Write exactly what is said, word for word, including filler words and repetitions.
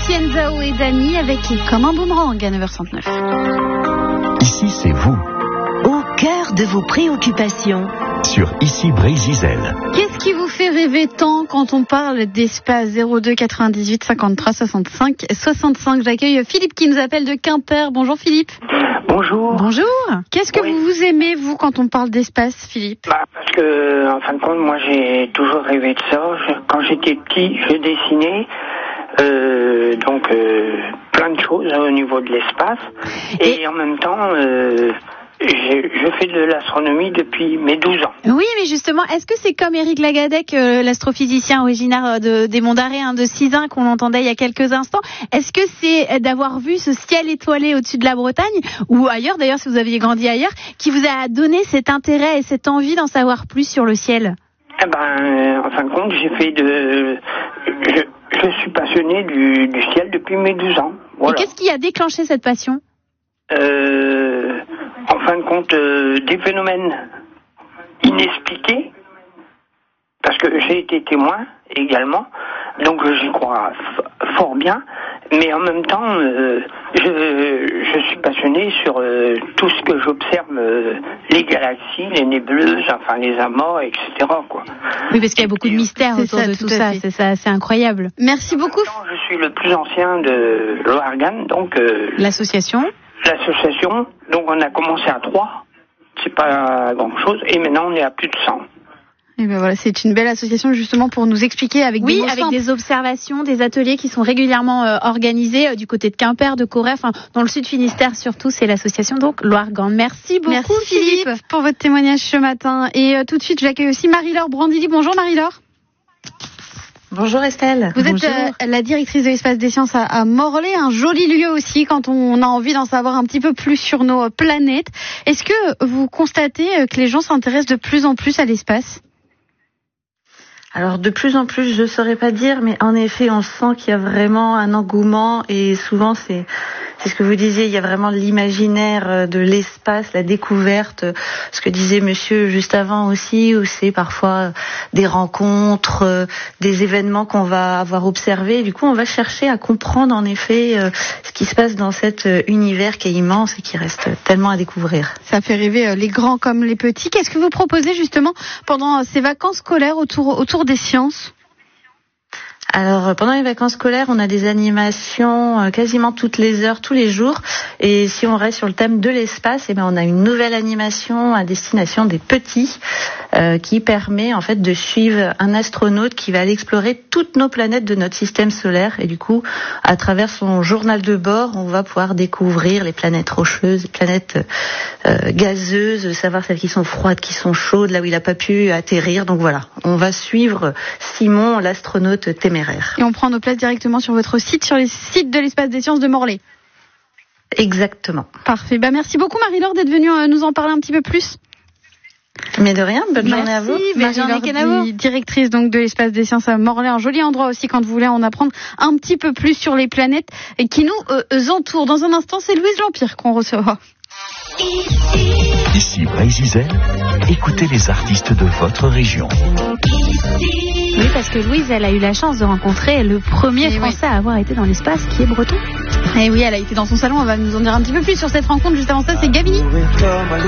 Tienzao et Dani avec Comme un boomerang à neuf heures trente-neuf. Ici, c'est vous. Au cœur de vos préoccupations. Sur Ici Brésil. Qu'est-ce qui vous fait rêver tant quand on parle d'espace? Zéro deux quatre-vingt-dix-huit cinquante-trois soixante-cinq soixante-cinq. J'accueille Philippe qui nous appelle de Quimper. Bonjour Philippe. Bonjour. Bonjour. Qu'est-ce que Oui. vous, vous aimez, vous, quand on parle d'espace, Philippe? Bah, parce que, en fin de compte, moi, j'ai toujours rêvé de ça. Je- quand j'étais petit, je dessinais, euh, donc, euh, plein de choses au niveau de l'espace. Et, Et- en même temps, euh, j'ai- je fais de l'astronomie depuis mes douze ans. Oui, mais justement, est-ce que c'est comme Éric Lagadec, euh, l'astrophysicien originaire de, des Monts d'Arrée, hein, de Sizun, qu'on entendait il y a quelques instants? Est-ce que c'est d'avoir vu ce ciel étoilé au-dessus de la Bretagne, ou ailleurs, d'ailleurs, si vous aviez grandi ailleurs, qui vous a donné cet intérêt et cette envie d'en savoir plus sur le ciel? Eh ben, euh, en fin de compte, j'ai fait de... Je, je suis passionné du, du ciel depuis mes douze ans. Voilà. Et qu'est-ce qui a déclenché cette passion? Euh, en fin de compte, euh, des phénomènes inexpliqués, parce que j'ai été témoin également, donc j'y crois f- fort bien, mais en même temps, euh, je, je suis passionné sur euh, tout ce que j'observe, euh, les galaxies, les nébuleuses, enfin les amas, et cetera, quoi. Oui, parce qu'il y a beaucoup de mystères C'est autour ça, de tout tout à ça. fait. C'est ça, c'est incroyable. Merci beaucoup, En même temps, je suis le plus ancien de l'Oregon, donc euh, l'association. l'association, donc on a commencé à trois, c'est pas grand chose, et maintenant on est à plus de cent. Et ben voilà, c'est une belle association justement pour nous expliquer avec Oui, des mots avec simples. des observations, des ateliers qui sont régulièrement euh, organisés euh, du côté de Quimper, de Corrèze, enfin, dans le sud Finistère surtout, c'est l'association donc Loire-Gand. Merci beaucoup Merci Philippe. Philippe pour votre témoignage ce matin. Et euh, tout de suite, j'accueille aussi Marie-Laure Brandili. Bonjour Marie-Laure. Bonjour Estelle. Vous Bonjour. êtes euh, la directrice de l'espace des sciences à, à Morlaix, un joli lieu aussi quand on a envie d'en savoir un petit peu plus sur nos euh, planètes. Est-ce que vous constatez euh, que les gens s'intéressent de plus en plus à l'espace ? Alors de plus en plus, je ne saurais pas dire, mais en effet, on sent qu'il y a vraiment un engouement et souvent c'est c'est ce que vous disiez, il y a vraiment l'imaginaire de l'espace, la découverte, ce que disait monsieur juste avant aussi, où c'est parfois des rencontres, des événements qu'on va avoir observés. Du coup, on va chercher à comprendre en effet ce qui se passe dans cet univers qui est immense et qui reste tellement à découvrir. Ça fait rêver euh, les grands comme les petits. Qu'est-ce que vous proposez justement pendant euh, ces vacances scolaires autour, autour des sciences ? Alors, pendant les vacances scolaires, on a des animations euh, quasiment toutes les heures, tous les jours. Et si on reste sur le thème de l'espace, eh ben, on a une nouvelle animation à destination des petits euh, qui permet en fait de suivre un astronaute qui va aller explorer toutes nos planètes de notre système solaire. Et du coup, à travers son journal de bord, on va pouvoir découvrir les planètes rocheuses, les planètes euh, gazeuses, savoir celles qui sont froides, qui sont chaudes, là où il n'a pas pu atterrir. Donc voilà, on va suivre Simon, l'astronaute téméraire. Et on prend nos places directement sur votre site, sur les sites de l'espace des sciences de Morlaix. Exactement. Parfait. Bah, merci beaucoup Marie-Laure d'être venue euh, nous en parler un petit peu plus. Mais de rien, bonne journée à vous. Merci, belle journée Marie-Laure Kenavo, Di- directrice donc de l'espace des sciences à Morlaix, un joli endroit aussi quand vous voulez en apprendre un petit peu plus sur les planètes qui nous euh, entourent. Dans un instant, c'est Louise L'Empire qu'on recevra. Ici Brésil. Écoutez les artistes de votre région. Oui, parce que Louise, elle a eu la chance de rencontrer le premier Eh oui. Français à avoir été dans l'espace, qui est breton. Et oui, elle a été dans son salon, elle va nous en dire un petit peu plus sur cette rencontre. Juste avant ça, c'est Gabini.